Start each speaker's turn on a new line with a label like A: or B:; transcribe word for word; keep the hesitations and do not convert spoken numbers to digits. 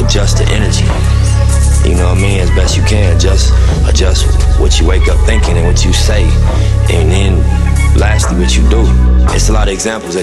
A: adjust the energy. You know what I mean? As best you can, just adjust what you wake up thinking and what you say. And then lastly, what you do. It's a lot of examples that